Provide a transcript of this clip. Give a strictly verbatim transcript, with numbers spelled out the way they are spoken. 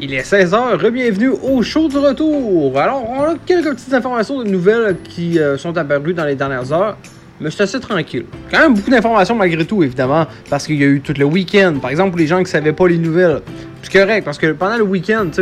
Il est seize heures, bienvenue au show du retour. Alors, on a quelques petites informations de nouvelles qui euh, sont apparues dans les dernières heures, mais c'est assez tranquille. Quand même beaucoup d'informations malgré tout, évidemment, parce qu'il y a eu tout le week-end. Par exemple, pour les gens qui ne savaient pas les nouvelles, c'est correct, parce que pendant le week-end, tu sais,